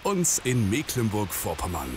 uns in Mecklenburg-Vorpommern.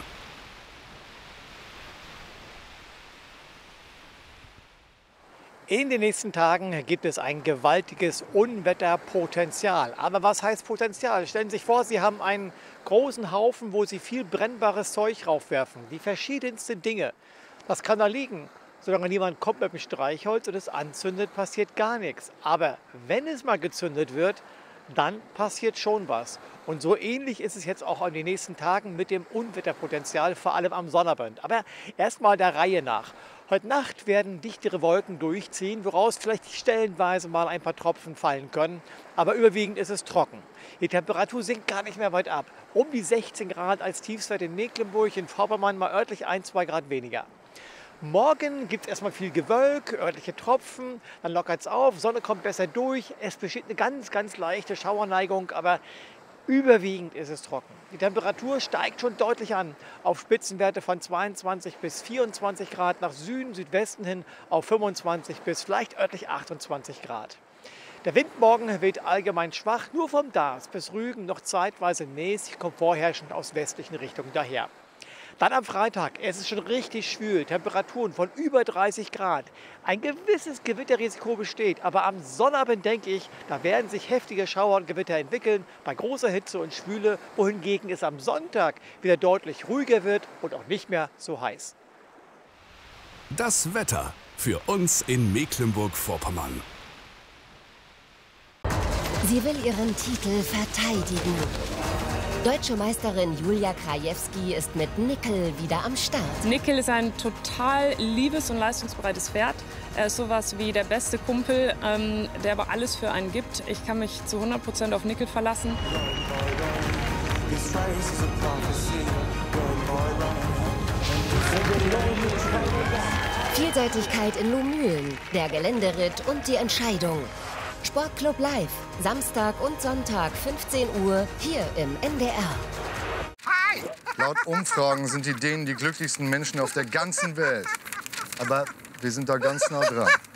In den nächsten Tagen gibt es ein gewaltiges Unwetterpotenzial. Aber was heißt Potenzial? Stellen Sie sich vor, Sie haben einen großen Haufen, wo Sie viel brennbares Zeug raufwerfen. Die verschiedensten Dinge. Das kann da liegen. Solange niemand kommt mit dem Streichholz und es anzündet, passiert gar nichts. Aber wenn es mal gezündet wird, dann passiert schon was. Und so ähnlich ist es jetzt auch in den nächsten Tagen mit dem Unwetterpotenzial, vor allem am Sonnabend. Aber erstmal der Reihe nach. Heute Nacht werden dichtere Wolken durchziehen, woraus vielleicht stellenweise mal ein paar Tropfen fallen können. Aber überwiegend ist es trocken. Die Temperatur sinkt gar nicht mehr weit ab. Um die 16 Grad als Tiefstwert in Mecklenburg, in Vorpommern mal örtlich 1-2 Grad weniger. Morgen gibt es erstmal viel Gewölk, örtliche Tropfen, dann lockert es auf, Sonne kommt besser durch. Es besteht eine ganz leichte Schauerneigung, aber überwiegend ist es trocken. Die Temperatur steigt schon deutlich an, auf Spitzenwerte von 22 bis 24 Grad, nach Süden, Südwesten hin auf 25 bis vielleicht örtlich 28 Grad. Der Wind morgen weht allgemein schwach, nur vom Darß bis Rügen noch zeitweise mäßig, kommt vorherrschend aus westlichen Richtungen daher. Dann am Freitag, es ist schon richtig schwül, Temperaturen von über 30 Grad. Ein gewisses Gewitterrisiko besteht, aber am Sonnabend denke ich, da werden sich heftige Schauer und Gewitter entwickeln, bei großer Hitze und Schwüle, wohingegen es am Sonntag wieder deutlich ruhiger wird und auch nicht mehr so heiß. Das Wetter für uns in Mecklenburg-Vorpommern. Sie will ihren Titel verteidigen. Deutsche Meisterin Julia Krajewski ist mit Nickel wieder am Start. Nickel ist ein total liebes und leistungsbereites Pferd. Er ist sowas wie der beste Kumpel, der aber alles für einen gibt. Ich kann mich zu 100% auf Nickel verlassen. Vielseitigkeit in Lohmühlen, der Geländeritt und die Entscheidung. Sportclub Live, Samstag und Sonntag 15 Uhr hier im NDR. Hi! Laut Umfragen sind die Dänen die glücklichsten Menschen auf der ganzen Welt. Aber wir sind da ganz nah dran.